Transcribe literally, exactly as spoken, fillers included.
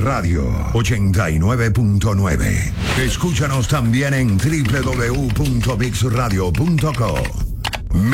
Radio ochenta y nueve punto nueve. Escúchanos también en doble u doble u doble u punto mix radio punto co.